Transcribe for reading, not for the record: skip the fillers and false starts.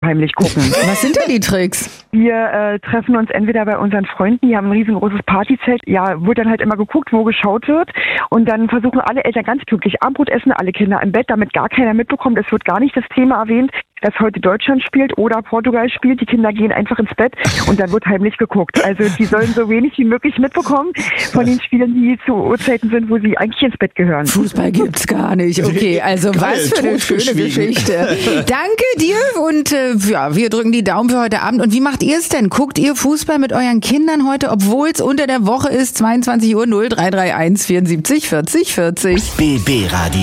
heimlich gucken. Was sind denn die Tricks? Wir treffen uns entweder bei unseren Freunden, die haben ein riesengroßes Partyzelt. Ja, wird dann halt immer geguckt, wo geschaut wird. Und dann versuchen alle Eltern ganz pünktlich Abendbrot essen, alle Kinder im Bett, damit gar keiner mitbekommt. Es wird gar nicht das Thema erwähnt, dass heute Deutschland spielt oder Portugal spielt. Die Kinder gehen einfach ins Bett und dann wird heimlich geguckt. Also die sollen so wenig wie möglich mitbekommen von den Spielen, die zu Uhrzeiten sind, wo sie eigentlich ins Bett gehören. Fußball gibt's gar nicht. Okay, also Geil, was für eine schöne Geschichte. Danke dir und wir drücken die Daumen für heute Abend. Und wie macht ihr es denn? Guckt ihr Fußball mit euren Kindern heute, obwohl es unter der Woche ist? 22 Uhr 0331 74 40 40. BB Radio.